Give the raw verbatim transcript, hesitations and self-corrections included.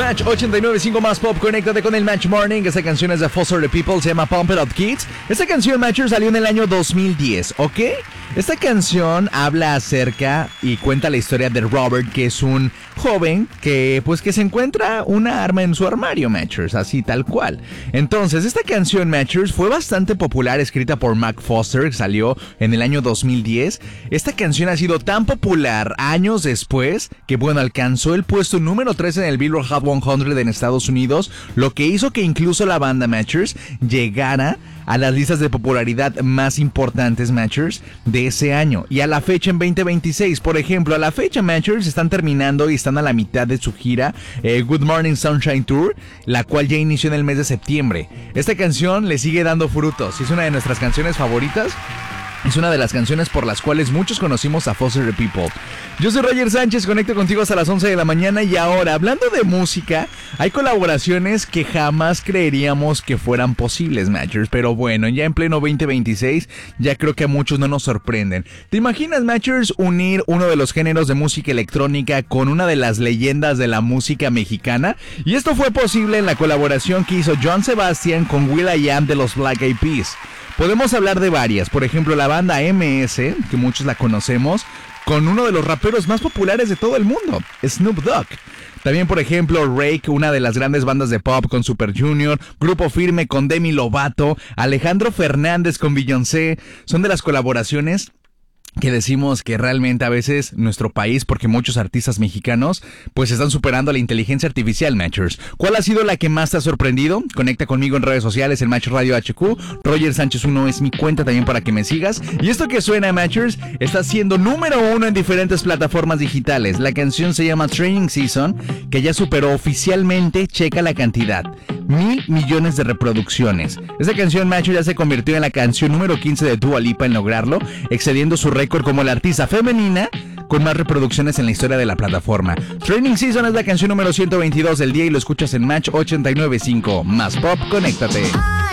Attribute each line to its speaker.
Speaker 1: Match ochenta y nueve punto cinco más pop. Conéctate con el Match Morning. Esta canción es de Foster the People, se llama Pump It Up Kids. Esta canción, Matchers, salió en el año dos mil diez, ¿ok? Esta canción habla acerca y cuenta la historia de Robert, que es un joven que pues que se encuentra una arma en su armario, Matchers, así tal cual. Entonces, esta canción, Matchers, fue bastante popular, escrita por Mark Foster, salió en el año dos mil diez. Esta canción ha sido tan popular años después que, bueno, alcanzó el puesto número tres en el Billboard Hot cien en Estados Unidos, lo que hizo que incluso la banda, Matchers, llegara a las listas de popularidad más importantes, Matchers, de ese año. Y a la fecha en veinte veintiséis, por ejemplo, a la fecha, Matchers, están terminando y están a la mitad de su gira eh, Good Morning Sunshine Tour, la cual ya inició en el mes de septiembre. Esta canción le sigue dando frutos, es una de nuestras canciones favoritas. Es una de las canciones por las cuales muchos conocimos a Foster the People. Yo soy Roger Sánchez, conecto contigo hasta las once de la mañana. Y ahora, hablando de música, hay colaboraciones que jamás creeríamos que fueran posibles, Matchers. Pero bueno, ya en pleno veinte veintiséis, ya creo que a muchos no nos sorprenden. ¿Te imaginas, Matchers, unir uno de los géneros de música electrónica con una de las leyendas de la música mexicana? Y esto fue posible en la colaboración que hizo Joan Sebastian con will.i.am de los Black Eyed Peas. Podemos hablar de varias, por ejemplo la banda eme ese, que muchos la conocemos, con uno de los raperos más populares de todo el mundo, Snoop Dogg. También, por ejemplo, Rake, una de las grandes bandas de pop con Super Junior, Grupo Firme con Demi Lovato, Alejandro Fernández con Beyoncé, son de las colaboraciones que decimos que realmente a veces nuestro país, porque muchos artistas mexicanos pues están superando a la inteligencia artificial, Matchers. ¿Cuál ha sido la que más te ha sorprendido? Conecta conmigo en redes sociales, en Match Radio H Q. Roger Sánchez uno es mi cuenta también para que me sigas. Y esto que suena, Matchers, está siendo número uno en diferentes plataformas digitales. La canción se llama Training Season, que ya superó oficialmente, checa la cantidad, mil millones de reproducciones. Esta canción, Matchers, ya se convirtió en la canción número quince de Dua Lipa en lograrlo, excediendo su récord como la artista femenina con más reproducciones en la historia de la plataforma. Training Season es la canción número ciento veintidós del día y lo escuchas en Match ochenta y nueve punto cinco. Más pop, conéctate.